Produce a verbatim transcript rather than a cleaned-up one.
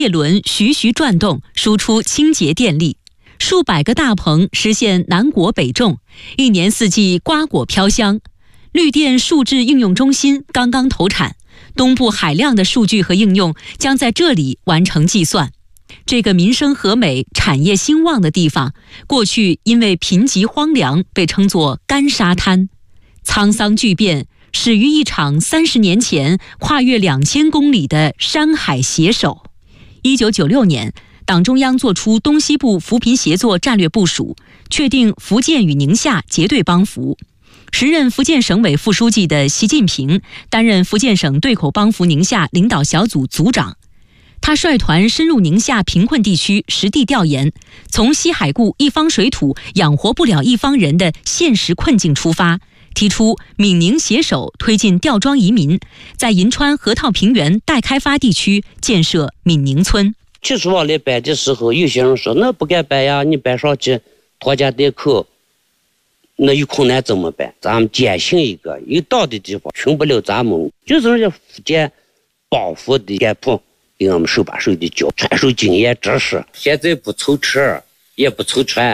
叶轮徐徐转动，输出清洁电力。数百个大棚实现南果北种，一年四季瓜果飘香。绿电数智应用中心刚刚投产，东部海量的数据和应用将在这里完成计算。这个民生和美、产业兴旺的地方，过去因为贫瘠荒凉被称作干沙滩。沧桑巨变始于一场三十年前跨越两千公里的山海携手。一九九六年，党中央作出东西部扶贫协作战略部署，确定福建与宁夏结对帮扶。时任福建省委副书记的习近平担任福建省对口帮扶宁夏领导小组组长。他率团深入宁夏贫困地区实地调研，从西海固一方水土养活不了一方人的现实困境出发，提出闽宁携手推进吊庄移民，在银川河套平原待开发地区建设闽宁村。 其实往来办的时候，有些人说那不敢办呀，你办上去拖家带口，那有困难怎么办？咱们坚信一个有道的地方穷不了咱们，就是人家福建帮扶的干部给我们手把手的教，传授经验知识。现在不凑车，也不凑船。